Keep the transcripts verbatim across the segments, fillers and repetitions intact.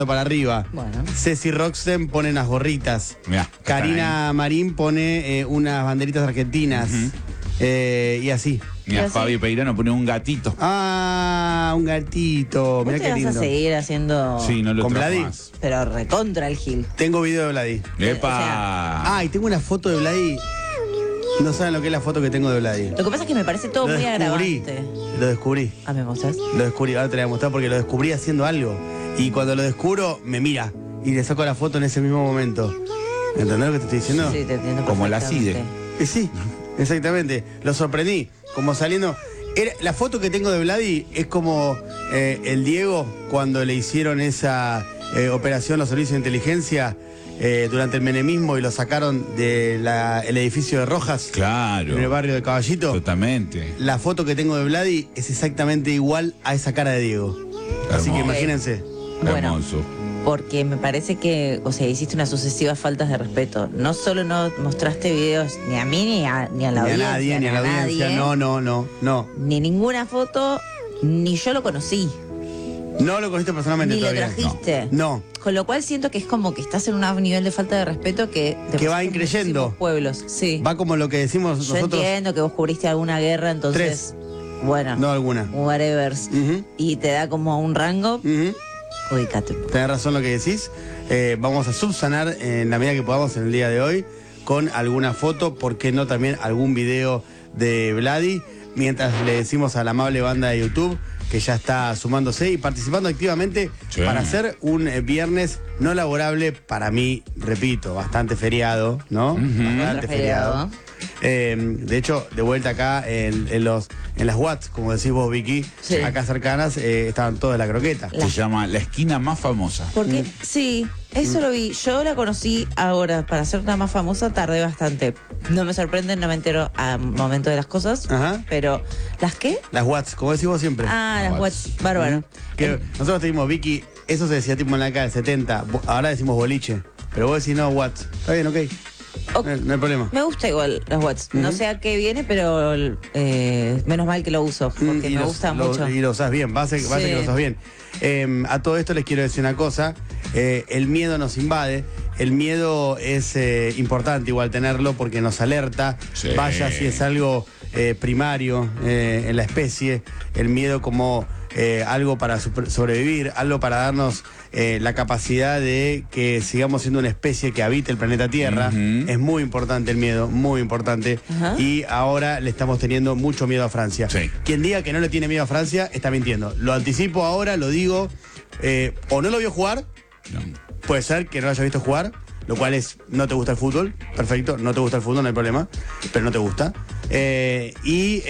para arriba. Bueno. Ceci Roxen pone unas gorritas. Mirá, Karina Marín pone eh, unas banderitas argentinas. Uh-huh. eh, y así. Mira, así? Fabi Peirano pone un gatito. Ah, un gatito. Vos Mirá te qué vas a lindo. seguir haciendo... Sí, no lo ¿Con trajo Vladi? más. Pero recontra el Gil. Tengo video de Vladi. ¡Epa! Ah, y tengo una foto de Vladi. No saben lo que es la foto que tengo de Vladi. Lo que pasa es que me parece todo Lo muy descubrí. agravante. Lo descubrí. Ah, ¿me mostrás? Lo descubrí. Ahora te la voy a mostrar porque lo descubrí haciendo algo. Y cuando lo descubro, me mira. Y le saco la foto en ese mismo momento. ¿Entendés lo que te estoy diciendo? Sí, te entiendo Como la perfectamente. CIDE. Eh, sí, exactamente. Lo sorprendí. Como saliendo. Era, la foto que tengo de Vladi es como eh, el Diego cuando le hicieron esa eh, operación los servicios de inteligencia eh, durante el menemismo y lo sacaron del edificio de Rojas. Claro. En el barrio de Caballito. Totalmente. La foto que tengo de Vladi es exactamente igual a esa cara de Diego. Así que Hermoso. imagínense. Bueno, Hermoso. porque me parece que, o sea, hiciste unas sucesivas faltas de respeto. No solo no mostraste videos ni a mí ni a, ni a la Ni a audiencia. nadie, ni a la audiencia. nadie, No, no, no, no. Ni ninguna foto, ni yo lo conocí. No lo conociste personalmente Ni lo todavía. trajiste. No. Con lo cual siento que es como que estás en un nivel de falta de respeto que... te Que va pusiste en increyendo. muchísimos pueblos, sí. Va como lo que decimos Yo nosotros. entiendo que vos cubriste alguna guerra, entonces... Bueno, No alguna. whatever. Ujú, Y te da como un rango, ujú. ubícate. Tenés razón lo que decís. Eh, vamos a subsanar en la medida que podamos en el día de hoy con alguna foto, ¿por qué no también algún video de Vladi? Mientras le decimos a la amable banda de YouTube que ya está sumándose y participando activamente Sí. para hacer un eh, viernes no laborable para mí, repito, bastante feriado, ¿no? Ujú. Bastante Feriado. Eh, de hecho, de vuelta acá en, en los en las Watts, como decís vos, Vicky, Sí. acá cercanas, eh, estaban todas la croqueta. La- Se llama La Esquina Más Famosa. Porque, Mm. sí, eso lo vi. Yo la conocí ahora, para ser una más famosa tardé bastante. No me sorprende, no me entero al momento de las cosas. Ajá. Pero, ¿las qué? Las Watts, como decís vos siempre. Ah, las Watts. Watts, bárbaro. Que Eh, nosotros te dimos, Vicky, eso se decía tipo en la década del setenta, bo- ahora decimos boliche, pero vos decís no, Watts. Está bien, ok. Ok. No, no hay problema. Me gusta igual las Watts. No Ujú. sé a qué viene, pero eh, menos mal que lo uso, porque Mm, y me lo- gusta lo- mucho. Y lo usás bien, base, base Sí. que lo usás bien. Eh, a todo esto les quiero decir una cosa, eh, el miedo nos invade, el miedo es eh, importante igual tenerlo porque nos alerta, Sí. vaya si es algo eh, primario eh, en la especie, el miedo como eh, algo para super- sobrevivir, algo para darnos eh, la capacidad de que sigamos siendo una especie que habite el planeta Tierra. Ujú. Es muy importante el miedo, muy importante. Ajá. Y ahora le estamos teniendo mucho miedo a Francia. Sí. Quien diga que no le tiene miedo a Francia está mintiendo. Lo anticipo ahora, lo digo. eh, o no lo vio jugar, No. puede ser que no lo haya visto jugar, lo cual es, no te gusta el fútbol, perfecto, no te gusta el fútbol, no hay problema, pero no te gusta. Eh, y,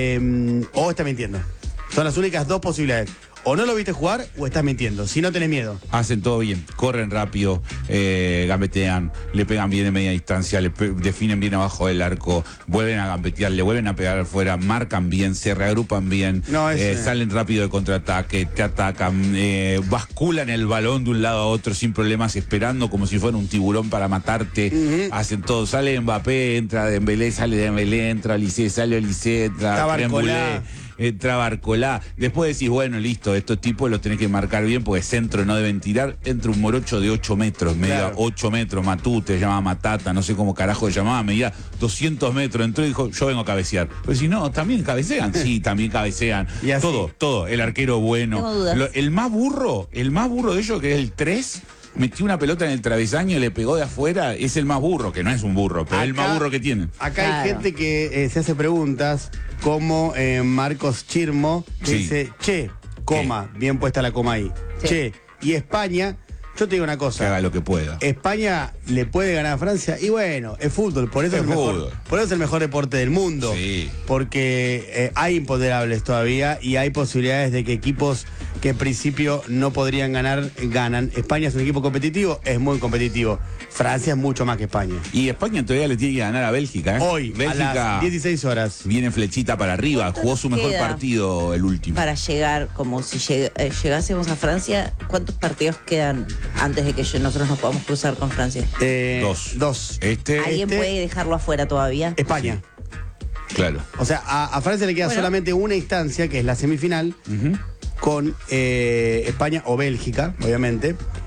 eh, o está mintiendo. Son las únicas dos posibilidades. O no lo viste jugar o estás mintiendo, si no tenés miedo. Hacen todo bien, corren rápido, eh, gambetean, le pegan bien de media distancia, le pe- definen bien abajo del arco, vuelven a gambetear, le vuelven a pegar afuera, marcan bien, se reagrupan bien, No, es, eh, eh, salen rápido de contraataque, te atacan, eh, basculan el balón de un lado a otro sin problemas, esperando como si fuera un tiburón para matarte. Ujú. Hacen todo, sale Mbappé, entra Dembélé, sale Dembélé, entra Lisé, sale Lisé, entra Está Barcolá. Trembulé. Entra Barcolá. Después decís, bueno, listo, estos tipos los tenés que marcar bien porque centro no deben tirar. Entra un morocho de ocho metros, media Claro. ocho metros, Matute, se llama Matata, no sé cómo carajo se llamaba, medía doscientos metros. Entró y dijo, yo vengo a cabecear. Pero si no, también cabecean. Sí, también cabecean. Y así. Todo, todo. El arquero bueno. Tengo dudas. Lo- el más burro, el más burro de ellos, que es el tres. Metió una pelota en el travesaño y le pegó de afuera, es el más burro, que no es un burro, pero es el Acá- más burro que tienen. Acá hay Claro. gente que eh, se hace preguntas, como eh, Marcos Chirmo, que Sí. dice, che, coma, bien puesta la coma ahí. Sí. Che, y España, yo te digo una Que cosa. haga lo que pueda. España le puede ganar a Francia y bueno, es fútbol, por eso es, Es el mejor, fútbol. por eso es el mejor deporte del mundo. Sí. Porque eh, hay imponderables todavía y hay posibilidades de que equipos que en principio no podrían ganar, ganan. España es un equipo competitivo, es muy competitivo. Francia es mucho más que España. Y España todavía le tiene que ganar a Bélgica, ¿eh? Hoy, Bélgica a las dieciséis horas. viene flechita para arriba, ¿Cuánto jugó nos su mejor queda partido el último. Para llegar, como si lleg- eh, llegásemos a Francia, ¿cuántos partidos quedan antes de que yo- nosotros nos podamos cruzar con Francia? Eh, Dos. Dos. Este, ¿Alguien este- puede dejarlo afuera todavía? España. claro. O sea, a, a Francia le queda Bueno. solamente una instancia, que es la semifinal, Ujú. con eh, España o Bélgica, obviamente.